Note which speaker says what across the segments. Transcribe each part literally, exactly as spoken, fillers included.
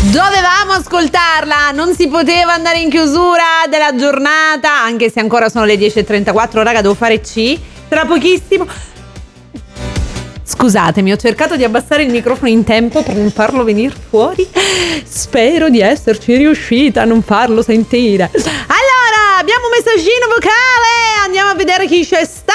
Speaker 1: Dovevamo ascoltarla, non si poteva andare in chiusura della giornata, anche se ancora sono le dieci e trentaquattro, raga, devo fare C tra pochissimo. Scusatemi, ho cercato di abbassare il microfono in tempo per non farlo venire fuori. Spero di esserci riuscita a non farlo sentire. Allora, abbiamo un messaggino vocale, andiamo a vedere chi c'è sta.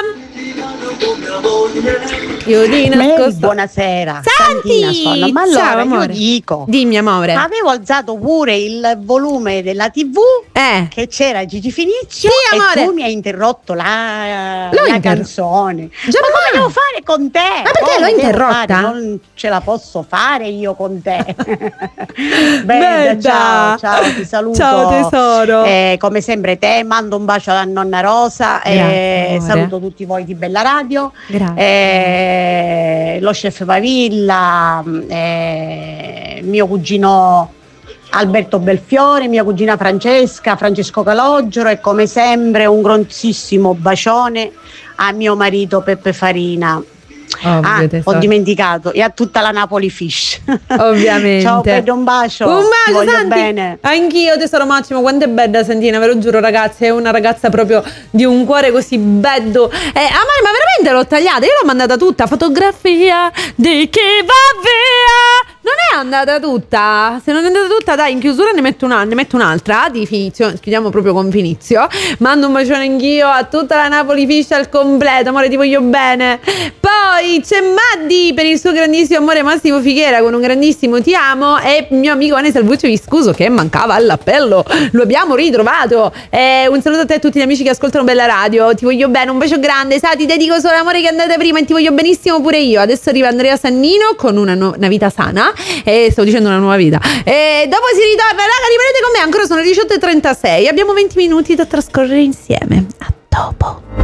Speaker 1: Io di nascosto.
Speaker 2: Buonasera.
Speaker 1: Santi,
Speaker 2: Santina sono. Ma allora
Speaker 1: ciao, amore.
Speaker 2: io dico,
Speaker 1: dimmi amore.
Speaker 2: avevo alzato pure il volume della tivù,
Speaker 1: Eh.
Speaker 2: che c'era Gigi Finizio,
Speaker 1: Sì, amore.
Speaker 2: e tu mi hai interrotto la,
Speaker 1: L'ho
Speaker 2: la
Speaker 1: inter-
Speaker 2: canzone.
Speaker 1: Già,
Speaker 2: ma
Speaker 1: ma-
Speaker 2: come devo fare con te?
Speaker 1: Ma perché
Speaker 2: Come
Speaker 1: l'ho
Speaker 2: devo
Speaker 1: interrotta?
Speaker 2: fare? Non ce la posso fare io con te.
Speaker 1: Bella.
Speaker 2: Bella, ciao, ciao, ti saluto.
Speaker 1: Ciao tesoro.
Speaker 2: Eh, come sempre te, mando un bacio alla nonna Rosa.
Speaker 1: Grazie,
Speaker 2: E
Speaker 1: amore.
Speaker 2: saluto tutti voi di Bella Radio.
Speaker 1: Grazie.
Speaker 2: Eh, lo chef Pavilla, eh, mio cugino Alberto Belfiore, mia cugina Francesca, Francesco Calogero, e come sempre un grossissimo bacione a mio marito Peppe Farina.
Speaker 1: Ovvio,
Speaker 2: Ah, ho
Speaker 1: tesoro.
Speaker 2: dimenticato, e a tutta la Napoli Fish.
Speaker 1: Ovviamente.
Speaker 2: Ciao Pedro, un bacio.
Speaker 1: Un
Speaker 2: Ti
Speaker 1: bacio,
Speaker 2: voglio
Speaker 1: Santi.
Speaker 2: bene.
Speaker 1: Anch'io tesoro Massimo, quanto è bella Santina, ve lo giuro ragazzi, è una ragazza proprio di un cuore così bello. Eh, amore, ma veramente l'ho tagliata, io l'ho mandata tutta, fotografia di chi va via. Non è andata tutta. Se non è andata tutta, dai, in chiusura ne metto una, ne metto un'altra di Finizio. Chiudiamo proprio con Finizio. Mando un bacione anch'io a tutta la Napoli Fish al completo. Amore, ti voglio bene. Poi c'è Maddi per il suo grandissimo amore Massimo Fighiera con un grandissimo ti amo. E il mio amico Anne Salvuccio Viscuso che mancava all'appello. Lo abbiamo ritrovato. E un saluto a te e a tutti gli amici che ascoltano Bella Radio. Ti voglio bene, un bacio grande. Sa, ti dedico solo l'amore che andate prima e ti voglio benissimo pure io. Adesso arriva Andrea Sannino con una, nu- una vita sana. E sto dicendo una nuova vita. E dopo si ritorna, raga, rimanete con me, ancora sono le diciotto e trentasei. Abbiamo venti minuti da trascorrere insieme. A dopo.